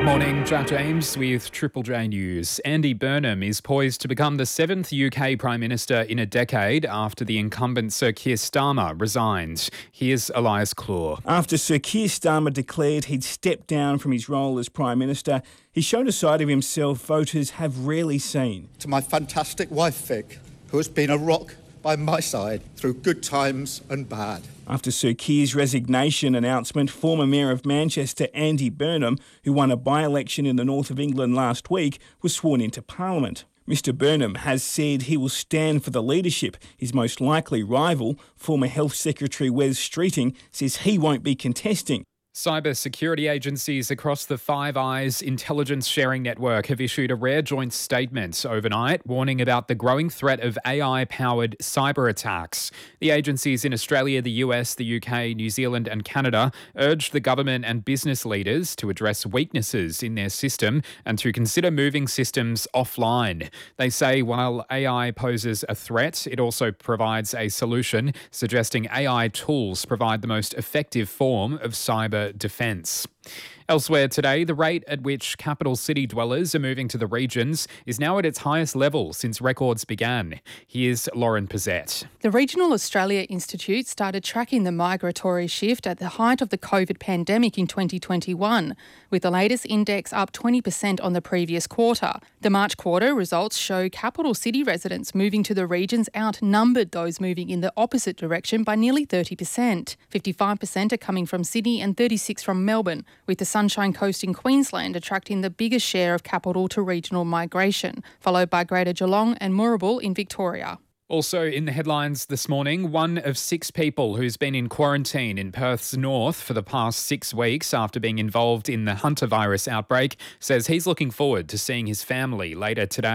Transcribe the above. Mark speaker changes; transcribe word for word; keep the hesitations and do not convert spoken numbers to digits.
Speaker 1: Morning, Jack James with Triple J News. Andy Burnham is poised to become the seventh U K Prime Minister in a decade after the incumbent Sir Keir Starmer resigned. Here's Elias Claw.
Speaker 2: After Sir Keir Starmer declared he'd stepped down from his role as Prime Minister, he showed a side of himself voters have rarely seen.
Speaker 3: To my fantastic wife, Vic, who has been a rock by my side through good times and bad.
Speaker 2: After Sir Keir's resignation announcement, former Mayor of Manchester Andy Burnham, who won a by-election in the north of England last week, was sworn into Parliament. Mister Burnham has said he will stand for the leadership. His most likely rival, former Health Secretary Wes Streeting, says he won't be contesting.
Speaker 1: Cyber security agencies across the Five Eyes intelligence sharing network have issued a rare joint statement overnight warning about the growing threat of A I-powered cyber attacks. The agencies in Australia, the U S, the U K, New Zealand and Canada urged the government and business leaders to address weaknesses in their system and to consider moving systems offline. They say while A I poses a threat, it also provides a solution, suggesting A I tools provide the most effective form of cyber defence. Elsewhere today, the rate at which capital city dwellers are moving to the regions is now at its highest level since records began. Here's Lauren Pizzette.
Speaker 4: The Regional Australia Institute started tracking the migratory shift at the height of the COVID pandemic in twenty twenty-one, with the latest index up twenty percent on the previous quarter. The March quarter results show capital city residents moving to the regions outnumbered those moving in the opposite direction by nearly thirty percent. fifty-five percent are coming from Sydney and thirty-six percent from Melbourne, with the Sunshine Coast in Queensland attracting the biggest share of capital to regional migration, followed by Greater Geelong and Moorabool in Victoria.
Speaker 1: Also in the headlines this morning, one of six people who's been in quarantine in Perth's north for the past six weeks after being involved in the hantavirus outbreak says he's looking forward to seeing his family later today.